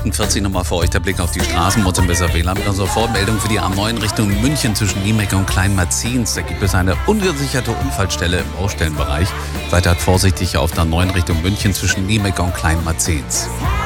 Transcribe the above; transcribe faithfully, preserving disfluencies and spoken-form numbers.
achtundvierzig nochmal für euch der Blick auf die Straßen. Muss ein besser wählen mit unserer Vormeldung für die A neun Richtung München zwischen Niemek und Kleinmarzins. Da gibt es eine ungesicherte Unfallstelle im Baustellenbereich. Seid halt vorsichtig auf der A neun Richtung München zwischen Niemek und Kleinmarzins.